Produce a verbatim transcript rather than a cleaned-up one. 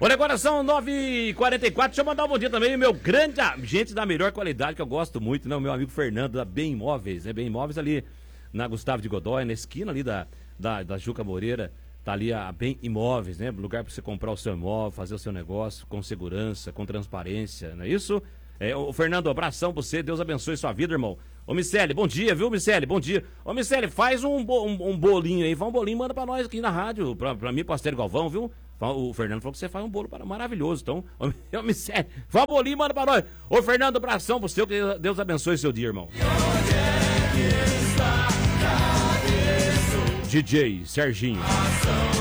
Olha, agora são nove e quarenta e quatro. Deixa eu mandar um bom dia também. Meu grande gente da melhor qualidade, que eu gosto muito, né? O meu amigo Fernando, da Bem Imóveis, né? Bem Imóveis ali na Gustavo de Godoy, na esquina ali da, da, da Juca Moreira. Tá ali a Bem Imóveis, né? Lugar para você comprar o seu imóvel, fazer o seu negócio com segurança, com transparência, não é isso? É, o Fernando, abração pra você, Deus abençoe sua vida, irmão. Ô, Miceli, bom dia, viu, Miceli? Bom dia. Ô, Miceli, faz um, um, um bolinho aí, faz um bolinho, manda pra nós aqui na rádio, pra, pra mim, pro Astério Galvão, viu? O Fernando falou que você faz um bolo maravilhoso, então, ô, Miceli, faz um bolinho, manda pra nós. Ô, Fernando, abração pro seu, que Deus abençoe seu dia, irmão. D J Serginho.